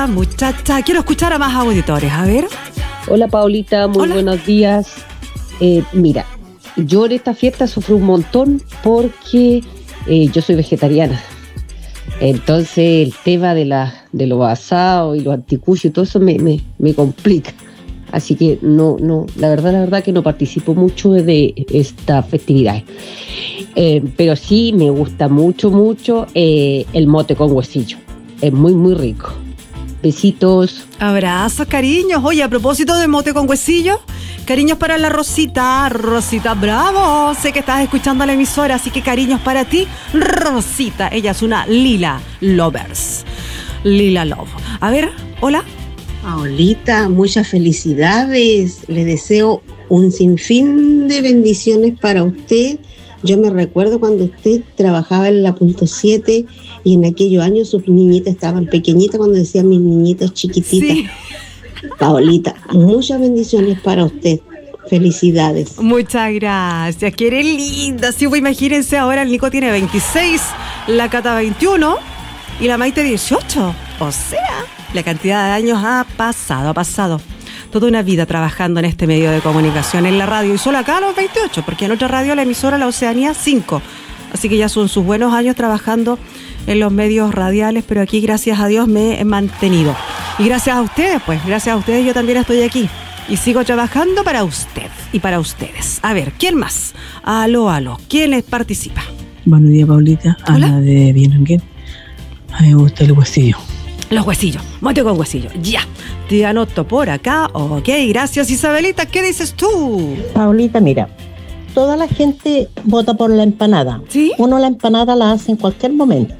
muchacha, muchacha. Quiero escuchar a más auditores, a ver. Hola Paulita, muy buenos días. Mira, yo en esta fiesta sufrí un montón porque yo soy vegetariana. Entonces el tema de los asados y los anticuchos y todo eso me complica. Así que no, la verdad que no participo mucho de estas festividades. Pero sí me gusta mucho el mote con huesillo. Es muy rico. Besitos. Abrazos, cariños. Oye, a propósito de mote con huesillo, cariños para la Rosita. Rosita, bravo. Sé que estás escuchando la emisora, así que cariños para ti, Rosita. Ella es una Lila Lovers. Lila Love. A ver, hola. Paulita, muchas felicidades. Le deseo un sinfín de bendiciones para usted. Yo me recuerdo cuando usted trabajaba en la Punto 7 y en aquellos años sus niñitas estaban pequeñitas, cuando decían mis niñitas chiquititas. Sí. Paulita, muchas bendiciones para usted. Felicidades. Muchas gracias, que eres linda. Sí, pues imagínense, ahora el Nico tiene 26, la Cata 21 y la Maite 18. O sea, la cantidad de años ha pasado. Toda una vida trabajando en este medio de comunicación, en la radio, y solo acá a los 28, porque en otra radio, la emisora La Oceanía, 5. Así que ya son sus buenos años trabajando en los medios radiales, pero aquí, gracias a Dios, me he mantenido. Y gracias a ustedes, pues, gracias a ustedes yo también estoy aquí. Y sigo trabajando para usted y para ustedes. A ver, ¿quién más? Aló, ¿quién les participa? Buenos días, Paulita. Hola. Ana de Bienanguén. A mí me gusta el huesillo. Los huesillos, mote con huesillo, ya. Te anoto por acá, ok, gracias Isabelita, ¿qué dices tú? Paulita, mira, toda la gente vota por la empanada. ¿Sí? Uno la empanada la hace en cualquier momento.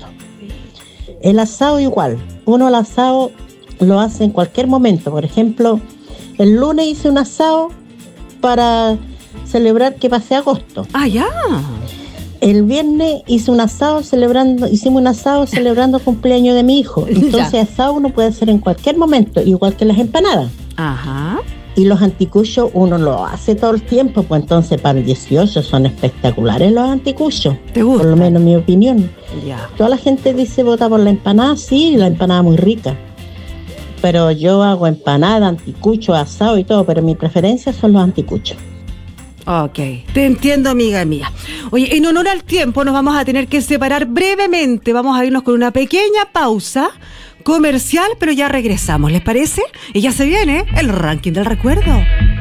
El asado igual, uno el asado lo hace en cualquier momento. Por ejemplo, el lunes hice un asado para celebrar que pasé agosto. Ah, ya. El viernes hicimos un asado celebrando el cumpleaños de mi hijo. Entonces asado uno puede hacer en cualquier momento, igual que las empanadas. Ajá. Y los anticuchos uno lo hace todo el tiempo, pues entonces para el 18 son espectaculares los anticuchos. ¿Te gusta? Por lo menos mi opinión. Ya. Toda la gente dice vota por la empanada, sí, la empanada muy rica. Pero yo hago empanada, anticucho, asado y todo, pero mi preferencia son los anticuchos. Ok, te entiendo, amiga mía. Oye, en honor al tiempo nos vamos a tener que separar brevemente. Vamos a irnos con una pequeña pausa comercial, pero ya regresamos, ¿les parece? Y ya se viene el ranking del recuerdo.